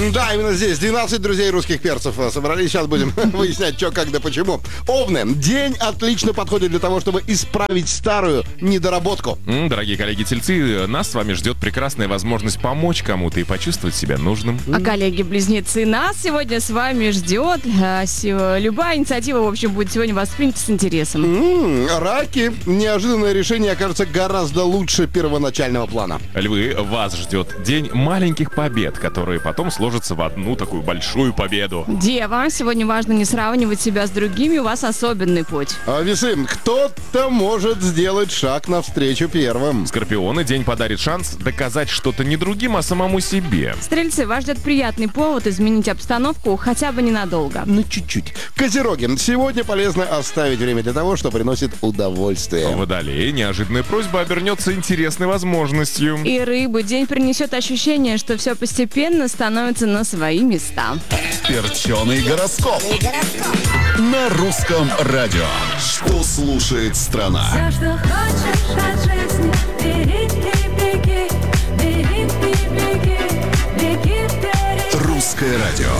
Да, именно здесь 12 друзей русских перцев собрались. Сейчас будем выяснять, что, как, да почему. Овны. День отлично подходит для того, чтобы исправить старую недоработку. Дорогие коллеги-тельцы, нас с вами ждет прекрасная возможность помочь кому-то и почувствовать себя нужным. А коллеги-близнецы, нас сегодня с вами ждет. Любая инициатива, в общем, будет сегодня воспринята с интересом. Раки. Неожиданное решение окажется гораздо лучше первоначального плана. Львы, вас ждет день маленьких побед, которые потом сложатся в одну такую большую победу. Дева, сегодня важно не сравнивать себя с другими, у вас особенный путь. А весы. Кто-то может сделать шаг навстречу первым. Скорпионы, день подарит шанс доказать что-то не другим, а самому себе. Стрельцы, вас ждет приятный повод изменить обстановку хотя бы ненадолго. Ну, чуть-чуть. Козероги. Сегодня полезно оставить время для того, что приносит удовольствие. Водолеи, неожиданная просьба обернется интересной возможностью. И рыбы, день принесет ощущение, что все постепенно становится на свои места. Перченый гороскоп. На русском радио. Что слушает страна? Все, что хочешь от жизни, бери и беги, бери и беги, беги вперед. Русское радио.